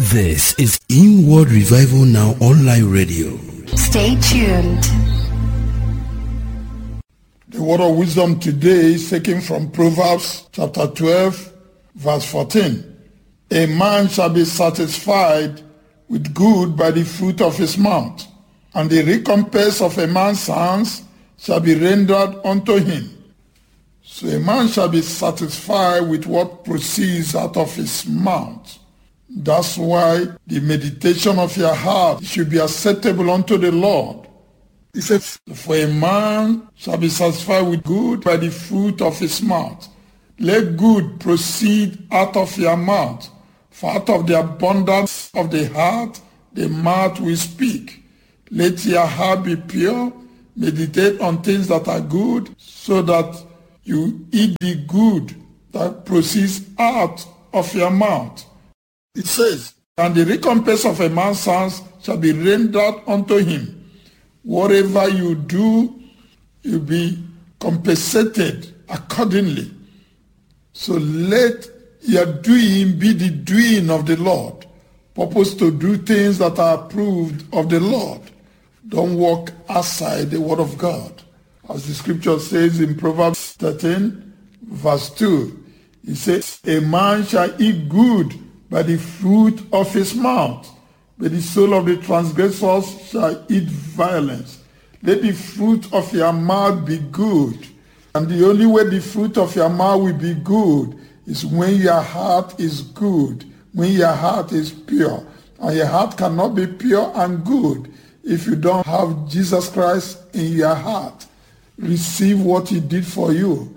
This is Inward Revival Now Online Radio. Stay tuned. The word of wisdom today is taken from Proverbs chapter 12, verse 14. A man shall be satisfied with good by the fruit of his mouth, and the recompense of a man's hands shall be rendered unto him. So a man shall be satisfied with what proceeds out of his mouth. That's why the meditation of your heart should be acceptable unto the Lord. He says, for a man shall be satisfied with good by the fruit of his mouth. Let good proceed out of your mouth, for out of the abundance of the heart, the mouth will speak. Let your heart be pure, meditate on things that are good, so that you eat the good that proceeds out of your mouth. It says, and the recompense of a man's hands shall be rendered unto him. Whatever you do, you'll be compensated accordingly. So let your doing be the doing of the Lord. Purpose to do things that are approved of the Lord. Don't walk outside the word of God. As the scripture says in Proverbs 13, verse 2, it says, a man shall eat good by the fruit of his mouth, but the soul of the transgressors shall eat violence. Let the fruit of your mouth be good. And the only way the fruit of your mouth will be good is when your heart is good, when your heart is pure. And your heart cannot be pure and good if you don't have Jesus Christ in your heart. Receive what he did for you.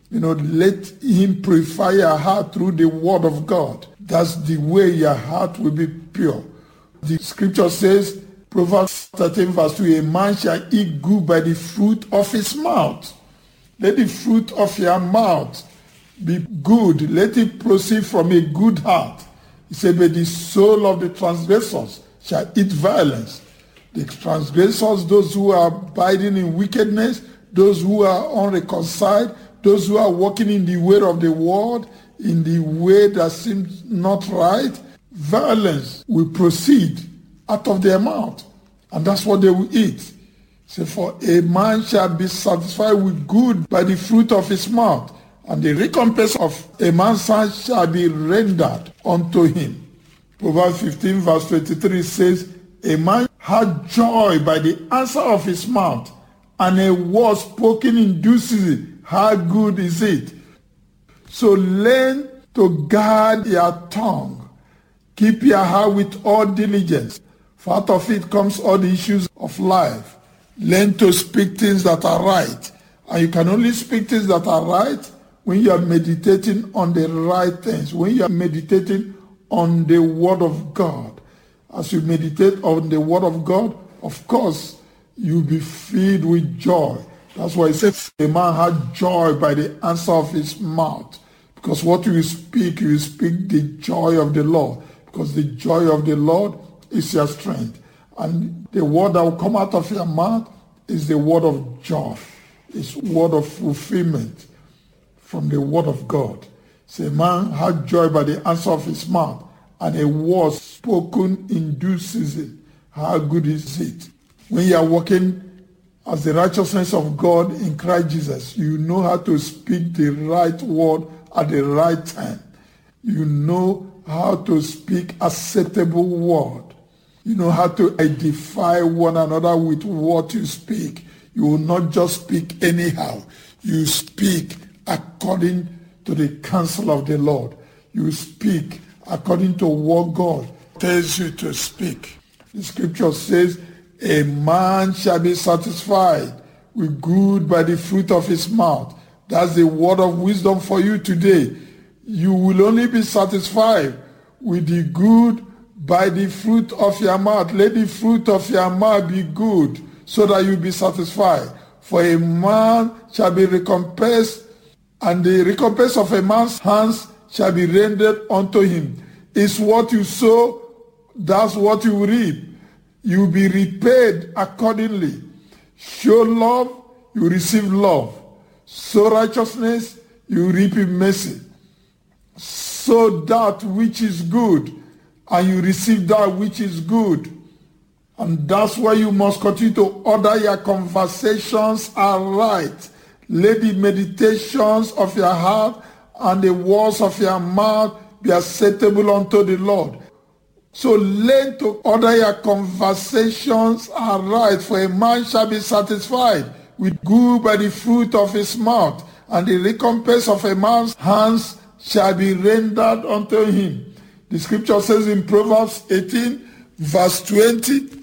Let him purify your heart through the word of God. That's the way your heart will be pure. The scripture says, Proverbs 13 verse 2, a man shall eat good by the fruit of his mouth. Let the fruit of your mouth be good. Let it proceed from a good heart. He said, but the soul of the transgressors shall eat violence. The transgressors, those who are abiding in wickedness, those who are unreconciled, those who are walking in the way of the world, in the way that seems not right, violence will proceed out of their mouth. And that's what they will eat. So for a man shall be satisfied with good by the fruit of his mouth, and the recompense of a man's hand shall be rendered unto him. Proverbs 15 verse 23 says, a man had joy by the answer of his mouth, and a word spoken in due season. How good is it? So learn to guard your tongue. Keep your heart with all diligence, for out of it comes all the issues of life. Learn to speak things that are right. And you can only speak things that are right when you are meditating on the right things, when you are meditating on the word of God. As you meditate on the word of God, of course, you'll be filled with joy. That's why it says a man had joy by the answer of his mouth. Because what you speak the joy of the Lord. Because the joy of the Lord is your strength. And the word that will come out of your mouth is the word of joy. It's word of fulfillment from the word of God. So a man had joy by the answer of his mouth, and a word spoken in due season. How good is it? When you are walking as the righteousness of God in Christ Jesus, you know how to speak the right word at the right time. You know how to speak acceptable word. You know how to edify one another with what you speak. You will not just speak anyhow. You speak according to the counsel of the Lord. You speak according to what God tells you to speak. The scripture says, a man shall be satisfied with good by the fruit of his mouth. That's the word of wisdom for you today. You will only be satisfied with the good by the fruit of your mouth. Let the fruit of your mouth be good, so that you'll be satisfied. For a man shall be recompensed, and the recompense of a man's hands shall be rendered unto him. It's what you sow, that's what you reap. You will be repaid accordingly. Show love, you receive love. Sow righteousness, you reap in mercy. Sow that which is good, and you receive that which is good. And that's why you must continue to order your conversations aright. Let the meditations of your heart and the words of your mouth be acceptable unto the Lord. So learn to order your conversations aright, for a man shall be satisfied with good by the fruit of his mouth, and the recompense of a man's hands shall be rendered unto him. The scripture says in Proverbs 18, verse 20,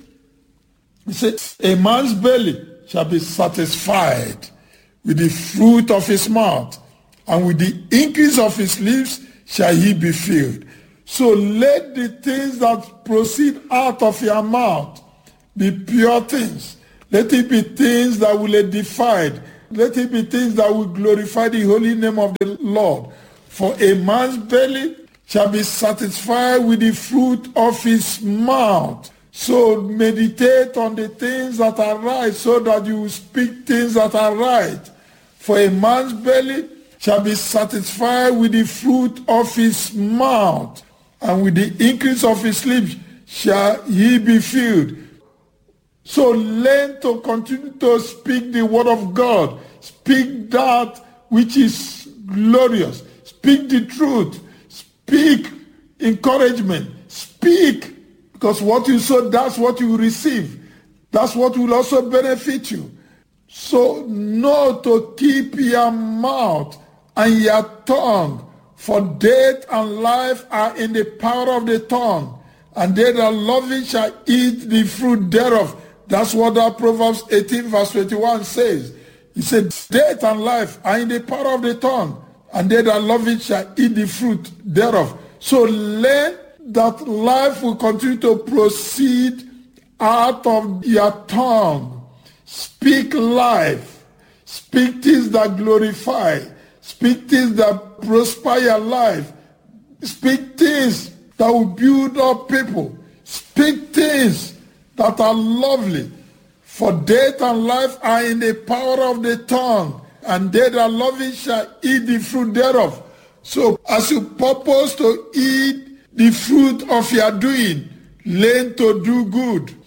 it says, a man's belly shall be satisfied with the fruit of his mouth, and with the increase of his lips shall he be filled. So let the things that proceed out of your mouth be pure things. Let it be things that will edify. Let it be things that will glorify the holy name of the Lord. For a man's belly shall be satisfied with the fruit of his mouth. So meditate on the things that are right, so that you will speak things that are right. For a man's belly shall be satisfied with the fruit of his mouth, and with the increase of his lips shall he be filled. So learn to continue to speak the word of God. Speak that which is glorious. Speak the truth. Speak encouragement. Speak, because what you sow, that's what you receive. That's what will also benefit you. So know to keep your mouth and your tongue, for death and life are in the power of the tongue, and they that love it shall eat the fruit thereof. That's what that Proverbs 18 verse 21 says. He said, death and life are in the power of the tongue, and they that love it shall eat the fruit thereof. So learn that life will continue to proceed out of your tongue. Speak life. Speak things that glorify. Speak things that prosper your life. Speak things that will build up people. Speak things that are lovely. For death and life are in the power of the tongue, and they that love it shall eat the fruit thereof. So as you purpose to eat the fruit of your doing, learn to do good.